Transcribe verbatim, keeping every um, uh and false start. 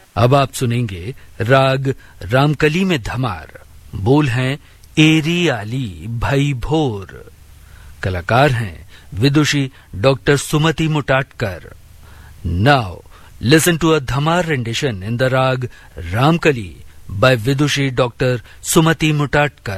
अब आप सुनेंगे राग रामकली में धमार। बोल हैं एरी आली भाई भोर। कलाकार हैं विदुषी doctor Sumati मुटाटकर। Now listen to a dhamar rendition in the राग Ramkali by Vidushi Doctor Sumati Mutatkar.